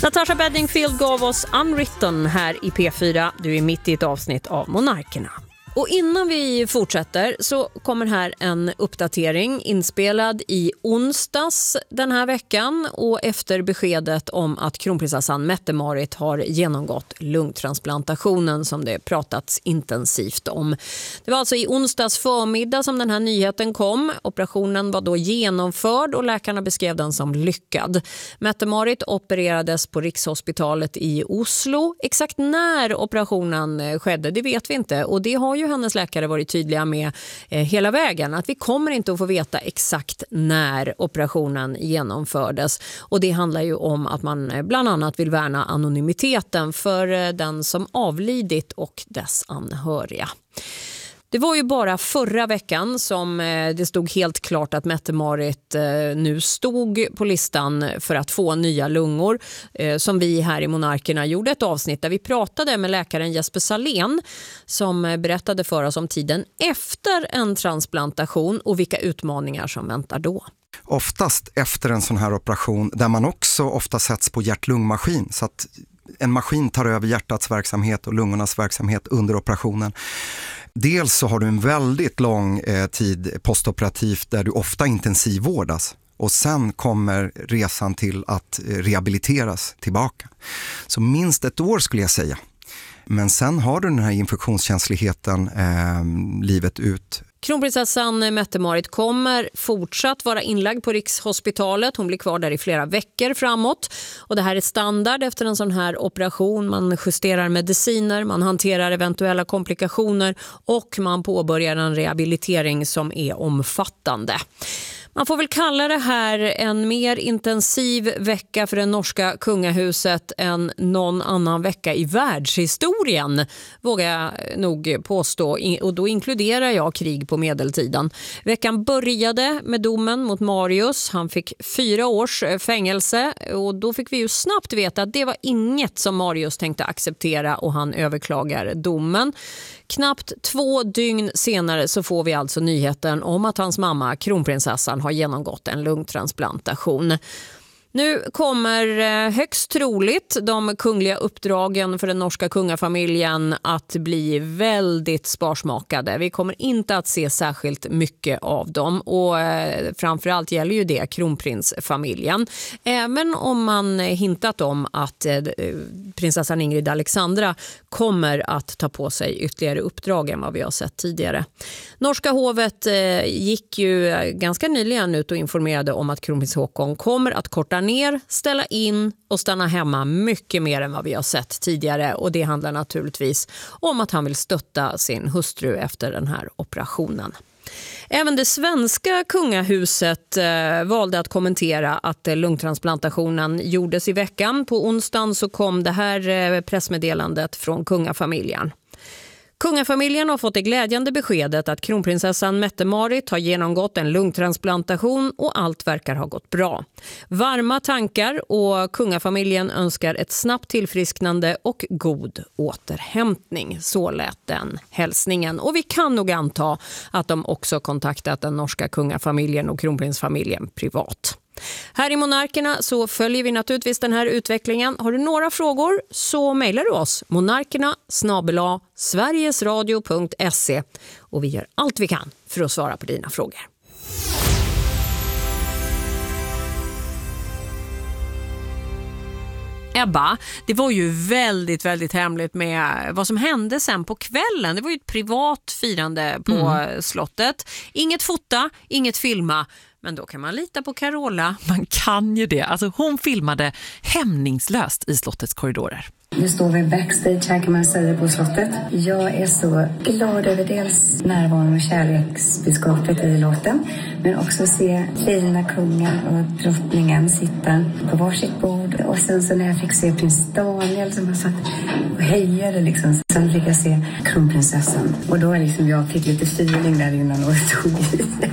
Natasha Bedingfield gav oss Unwritten här i P4. Du är mitt i ett avsnitt av Monarkerna. Och innan vi fortsätter så kommer här en uppdatering inspelad i onsdags den här veckan och efter beskedet om att kronprinsessan Mette-Marit har genomgått lungtransplantationen som det pratats intensivt om. Det var alltså i onsdags förmiddag som den här nyheten kom. Operationen var då genomförd och läkarna beskrev den som lyckad. Mette-Marit opererades på Rikshospitalet i Oslo. Exakt när operationen skedde, det vet vi inte, och det har ju hennes läkare varit tydliga med hela vägen att vi kommer inte att få veta exakt när operationen genomfördes, och det handlar ju om att man bland annat vill värna anonymiteten för den som avlidit och dess anhöriga. Det var ju bara förra veckan som det stod helt klart att Mette-Marit nu stod på listan för att få nya lungor, som vi här i Monarkerna gjorde ett avsnitt där vi pratade med läkaren Jesper Salén som berättade för oss om tiden efter en transplantation och vilka utmaningar som väntar då. Oftast efter en sån här operation där man också ofta sätts på hjärt-lungmaskin, så att en maskin tar över hjärtats verksamhet och lungornas verksamhet under operationen. Dels så har du en väldigt lång tid postoperativt där du ofta intensivvårdas, och sen kommer resan till att rehabiliteras tillbaka. Så minst ett år skulle jag säga. Men sen har du den här infektionskänsligheten livet ut. Kronprinsessan Mette-Marit kommer fortsatt vara inlagd på Rikshospitalet. Hon blir kvar där i flera veckor framåt. Och det här är standard efter en sån här operation. Man justerar mediciner, man hanterar eventuella komplikationer och man påbörjar en rehabilitering som är omfattande. Man får väl kalla det här en mer intensiv vecka för det norska kungahuset än någon annan vecka i världshistorien, vågar jag nog påstå. Och då inkluderar jag krig på medeltiden. Veckan började med domen mot Marius. Han fick 4 års fängelse och då fick vi ju snabbt veta att det var inget som Marius tänkte acceptera och han överklagar domen. Knappt 2 dygn senare så får vi alltså nyheten om att hans mamma, kronprinsessan, har genomgått en lungtransplantation. Nu kommer högst troligt de kungliga uppdragen för den norska kungafamiljen att bli väldigt sparsmakade. Vi kommer inte att se särskilt mycket av dem och framförallt gäller ju det kronprinsfamiljen. Även om man hintat om att prinsessan Ingrid Alexandra kommer att ta på sig ytterligare uppdrag än vad vi har sett tidigare. Norska hovet gick ju ganska nyligen ut och informerade om att kronprins Håkon kommer att korta ner, ställa in och stanna hemma mycket mer än vad vi har sett tidigare, och det handlar naturligtvis om att han vill stötta sin hustru efter den här operationen. Även det svenska kungahuset valde att kommentera att lungtransplantationen gjordes i veckan. På onsdagen så kom det här pressmeddelandet från kungafamiljen. Kungafamiljen har fått det glädjande beskedet att kronprinsessan Mette-Marit har genomgått en lungtransplantation och allt verkar ha gått bra. Varma tankar, och kungafamiljen önskar ett snabbt tillfrisknande och god återhämtning. Så lät den hälsningen. Och vi kan nog anta att de också kontaktat den norska kungafamiljen och kronprinsfamiljen privat. Här i Monarkerna så följer vi naturligtvis den här utvecklingen. Har du några frågor så mejlar du oss monarkerna@sverigesradio.se och vi gör allt vi kan för att svara på dina frågor. Ebba, det var ju väldigt, väldigt hemligt med vad som hände sen på kvällen. Det var ju ett privat firande på slottet. Inget fota, inget filma. Men då kan man lita på Carola. Man kan ju det. Alltså hon filmade hämningslöst i slottets korridorer. Nu står vi backstage här kan man säga på slottet. Jag är så glad över dels närvaron och kärleksbudskapet i låten. Men också se fina kungen och drottningen sitta på varsitt bord. Och sen så när jag fick se prins Daniel som har satt och hejade liksom. Sen fick jag se kronprinsessan. Och då liksom jag fick lite feeling där innan och tog i.